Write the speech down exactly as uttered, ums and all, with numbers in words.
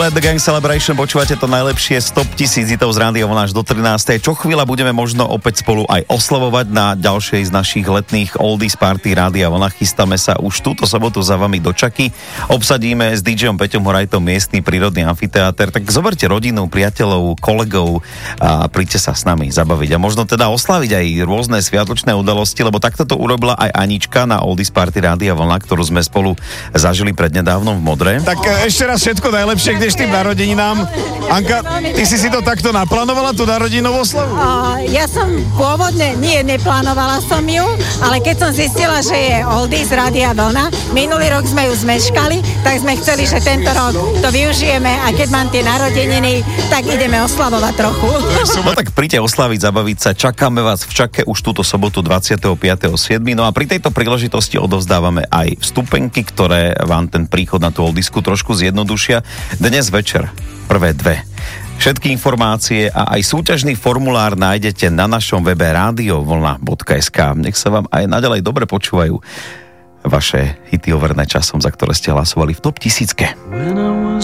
Let the Gang Celebration, počúvate to najlepšie z top tisíc hitov z Rádia Vlna až do trinástej. Čo chvíľa budeme možno opäť spolu aj oslavovať na ďalšej z našich letných oldies party Rádia Vlna. Chystáme sa už túto sobotu za vami do Čaky. Obsadíme s DJom Peťom Horajtom miestny prírodný amfiteáter. Tak zoberte rodinu, priateľov, kolegov a príďte sa s nami zabaviť. A možno teda oslaviť aj rôzne sviatočné udalosti, lebo takto to urobila aj Anička na oldies party Rádia Vlna, ktorú sme spolu zažili prednedávnom v Modre. Tak ešte raz všetko najlepšie k dnešným narodeninám. Anka, ty si si to takto naplánovala, tú narodeninovú oslavu? Uh, ja som pôvodne, nie, neplánovala som ju, ale keď som zistila, že je oldies Rádia Vlna, minulý rok sme ju zmeškali, tak sme chceli, že tento rok to využijeme a keď mám tie narodeniny, tak ideme oslavovať trochu. No tak príďte oslaviť, zabaviť sa. Čakáme vás v Čake už túto sobotu dvadsiateho piateho siedmeho No a pri tejto príležitosti odovzdávame aj vstupenky, ktoré vám ten príchod na tú oldisku trošku zjednodušia. Dnes večer prvé dve. Všetky informácie a aj súťažný formulár nájdete na našom webe rádio vlna bodka es ká. Nech sa vám aj naďalej dobre počúvajú vaše hity overené časom, za ktoré ste hlasovali v top tisícke.